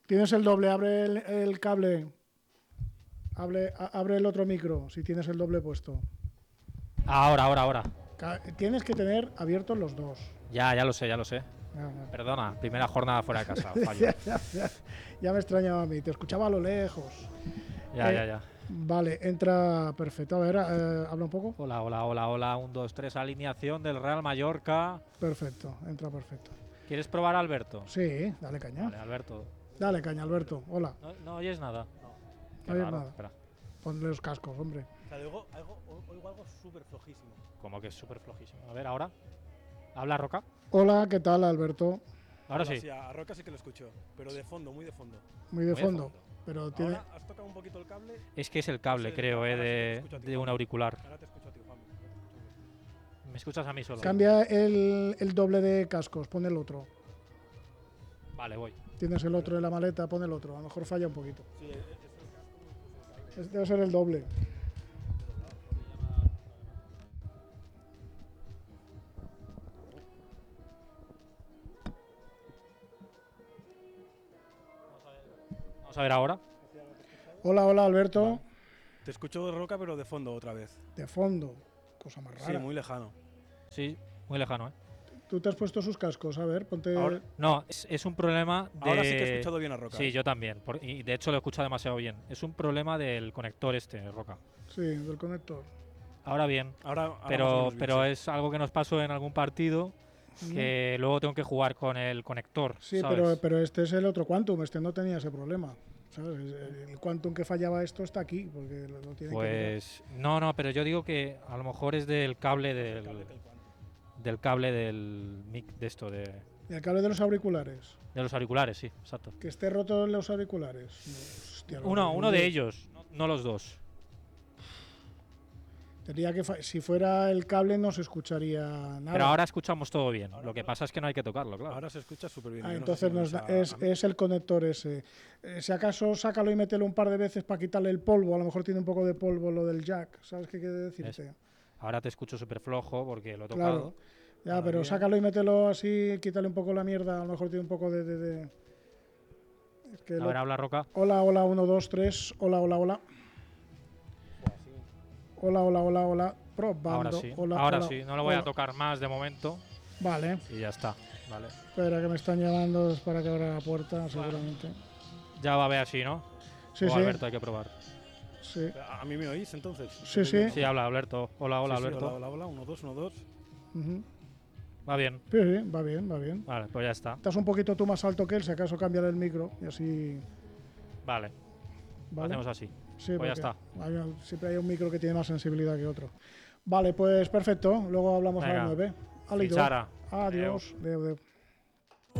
Tienes el doble, abre el cable. Abre el otro micro, si tienes el doble puesto. Ahora. Tienes que tener abiertos los dos. Ya lo sé. Ya. Perdona, primera jornada fuera de casa, fallo. Ya me extrañaba a mí, te escuchaba a lo lejos. Ya. Vale, entra perfecto. A ver, habla un poco. Hola. 1, 2, 3, alineación del Real Mallorca. Perfecto, entra perfecto. ¿Quieres probar a Alberto? Sí, dale caña. Vale, Alberto. Dale caña, Alberto. Hola. ¿No oyes nada? No oyes nada. Espera. Ponle los cascos, hombre. O sea, oigo algo súper flojísimo. Como que es súper flojísimo. A ver, ahora. ¿Habla Roca? Hola, ¿qué tal, Alberto? Ahora Hola, sí. A Roca sí que lo escucho, pero de fondo, muy de fondo. Muy de fondo. Pero tiene... Ahora has tocado un poquito el cable. Es que es el cable, creo, de un auricular. Ahora te escucho a ti, Juan. ¿Me escuchas a mí solo? Cambia el doble de cascos, pon el otro. Vale, voy. Tienes el otro en la maleta, pon el otro. A lo mejor falla un poquito. Sí, es el casco. Debe ser el doble. Vamos a ver ahora. Hola, Alberto. Vale. Te escucho de Roca, pero de fondo otra vez. De fondo. Cosa más rara. Sí, muy lejano. Sí, muy lejano, ¿eh? Tú te has puesto sus cascos, a ver, ponte. Ahora- No, es un problema de... Ahora sí que he escuchado bien a Roca. Sí, yo también. Y de hecho lo he escuchado demasiado bien. Es un problema del conector Roca. Sí, del conector. Ahora bien. Ahora más o Pero menos bien, es algo que nos pasó en algún partido que luego tengo que jugar con el conector. Sí, ¿sabes? pero este es el otro Quantum, este no tenía ese problema. ¿Sabes? El Quantum que fallaba esto está aquí, porque lo tiene Pues no, pero yo digo que a lo mejor es del cable del cable del mic de esto que... ¿Y el cable de los auriculares? de los auriculares, sí, exacto. Que esté roto en los auriculares. No, hostia, Uno de ellos, no los dos. Tendría que si fuera el cable no se escucharía nada. Pero ahora escuchamos todo bien. Lo que pasa es que no hay que tocarlo, claro. Ahora se escucha súper bien. Ah, Yo entonces no sé si me ves es el conector ese. Si acaso sácalo y mételo un par de veces para quitarle el polvo. A lo mejor tiene un poco de polvo lo del jack. ¿Sabes qué quiere decirte? Ahora te escucho súper flojo porque lo he tocado. Claro. Ya, pero sácalo y mételo así, quítale un poco la mierda. A lo mejor tiene un poco de... Es que A ver, habla Roca. Hola, 1, 2, 3. Hola. Hola. Probando. Ahora sí. Ahora sí. No lo voy a tocar más de momento. Vale. Y ya está. Vale. Espera, que me están llamando para que abra la puerta, seguramente. Ya va a ver así, ¿no? Sí, o sí. Alberto, hay que probar. Sí. ¿A mí me oís entonces? Sí, sí. Sí, habla Alberto. Hola, Sí, Alberto. Hola. 1, 2, 1, 2. Ujú. Va bien. Sí, va bien. Vale, pues ya está. Estás un poquito tú más alto que él, si acaso cambiar el micro y así. Vale. Lo ¿Vale? hacemos así. Sí, Pues ya está. Siempre hay un micro que tiene más sensibilidad que otro. Vale, pues perfecto. Luego hablamos a Venga. las 9. Fichara. Adiós. Adeu.